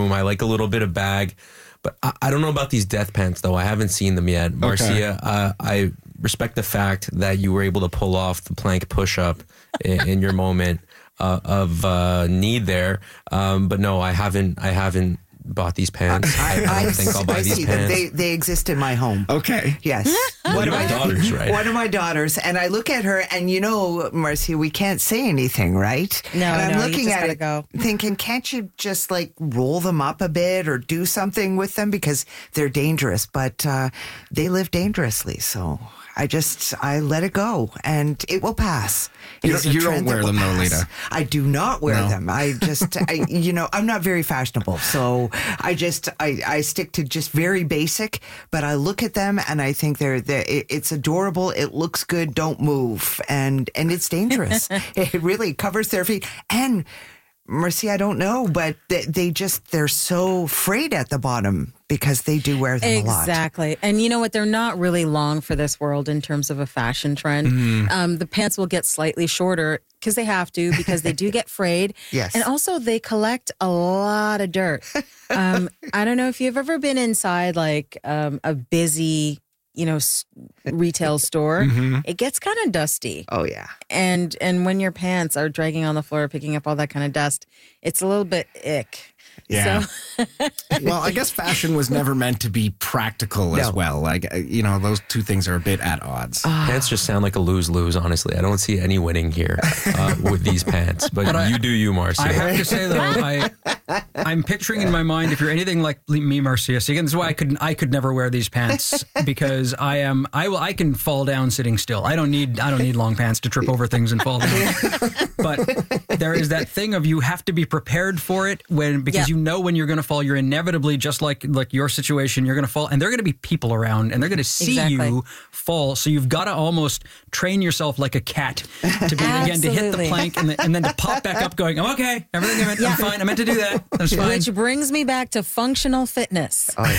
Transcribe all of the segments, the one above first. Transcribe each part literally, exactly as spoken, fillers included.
room. I like a little bit of bag. But I, I don't know about these death pants, though. I haven't seen them yet. Marcia, okay. uh, I respect the fact that you were able to pull off the plank push-up in, in your moment uh, of uh, need there. Um, but no, I haven't. I haven't bought these pants. I, I, I don't think I'll buy I these see pants. Them. They they exist in my home. Okay. Yes. One of my daughters, right? One of my daughters, and I look at her, and you know, Marcia, we can't say anything, right? No, and I'm no, looking you just at gotta it, go. thinking, can't you just like roll them up a bit or do something with them because they're dangerous? But uh, they live dangerously, so I just I let it go, and it will pass. It You, is a you trend don't wear that will them, though, pass. Lita. I do not wear No. them. I just, I, you know, I'm not very fashionable, so I just I, I stick to just very basic. But I look at them and I think they're, they're it, it's adorable. It looks good. Don't move, and and it's dangerous. It really covers their feet. And Mercy, I don't know, but they, they just they're so frayed at the bottom because they do wear them a lot. Exactly. And you know what? They're not really long for this world in terms of a fashion trend. Mm. Um, the pants will get slightly shorter because they have to, because they do get frayed. Yes. And also they collect a lot of dirt. Um, I don't know if you've ever been inside like um, a busy, you know, s- retail store. Mm-hmm. It gets kind of dusty. Oh yeah. And and when your pants are dragging on the floor, picking up all that kind of dust, it's a little bit ick. Yeah. So, Well, I guess fashion was never meant to be practical as No. well. Like, uh, you know, those two things are a bit at odds. Pants just sound like a lose-lose, honestly. I don't see any winning here uh, with these pants. But, But I- you do you, Marcia. I have to say though, I I'm picturing in my mind, if you're anything like me, Marcia. So again, this is why I could I could never wear these pants, because I am I will I can fall down sitting still. I don't need I don't need long pants to trip over things and fall down. But there is that thing of you have to be prepared for it when because Yep. you know when you're going to fall. You're inevitably, just like like your situation, you're going to fall, and there are going to be people around, and they're going to see Exactly. you fall. So you've got to almost train yourself like a cat to be again to hit the Absolutely. plank and, the, and then to pop back up, going, I'm okay, everything I meant, I'm fine, I meant to do that. That's fine. which brings me back to functional fitness. Oh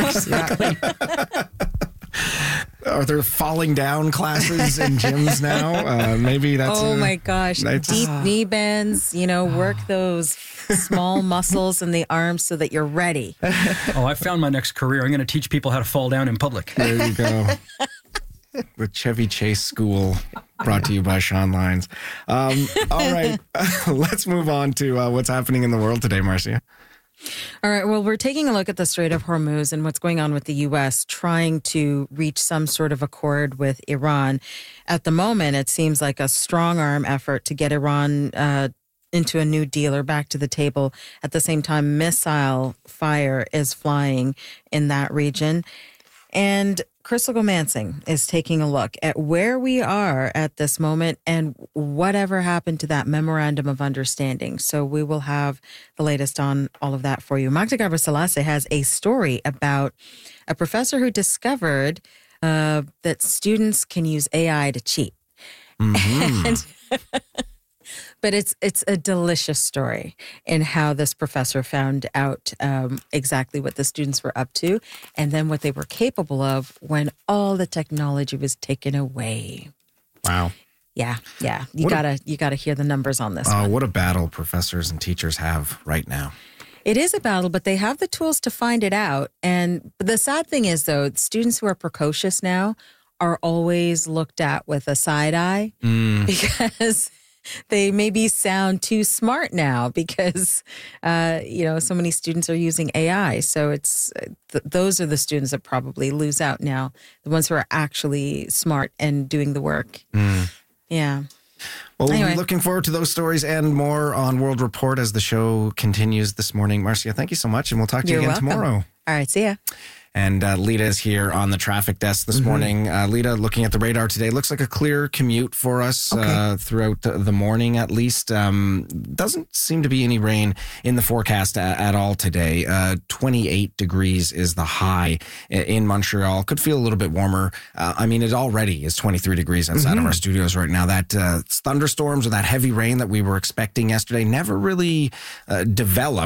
yeah. Yeah. Are there falling down classes in gyms now? Uh, maybe that's. Oh uh, my gosh. that's- Deep knee bends, you know, work those small muscles in the arms so that you're ready. Oh, I found my next career. I'm going to teach people how to fall down in public. There you go. The Chevy Chase School, brought to you by Sean Lyons. Um, all right, let's move on to uh, what's happening in the world today, Marcia. All right. Well, we're taking a look at the Strait of Hormuz and what's going on with the U S trying to reach some sort of accord with Iran. At the moment, it seems like a strong arm effort to get Iran uh, into a new deal or back to the table. At the same time, missile fire is flying in that region. And Crystal Gomansing is taking a look at where we are at this moment and whatever happened to that memorandum of understanding. So we will have the latest on all of that for you. Magda Garba-Selassie has a story about a professor who discovered uh, that students can use A I to cheat. Mm-hmm. And but it's it's a delicious story in how this professor found out um, exactly what the students were up to and then what they were capable of when all the technology was taken away. Wow. Yeah, yeah. You What a- gotta you gotta hear the numbers on this Uh, one. what a battle professors and teachers have right now. It is a battle, but they have the tools to find it out. And the sad thing is, though, students who are precocious now are always looked at with a side eye because they maybe sound too smart now because, uh, you know, so many students are using A I. So it's th- those are the students that probably lose out now, the ones who are actually smart and doing the work. Yeah. Well, we'll Anyway. be looking forward to those stories and more on World Report as the show continues this morning. Marcia, thank you so much, and we'll talk to You're you again welcome. tomorrow. All right. See ya. And uh, Lita is here on the traffic desk this morning. Uh, Lita, looking at the radar today, looks like a clear commute for us uh, throughout the morning at least. Um, doesn't seem to be any rain in the forecast a- at all today. Uh, twenty-eight degrees is the high i- in Montreal. Could feel a little bit warmer. Uh, I mean, it already is twenty-three degrees outside of our studios right now. That uh, thunderstorms or that heavy rain that we were expecting yesterday never really uh, developed.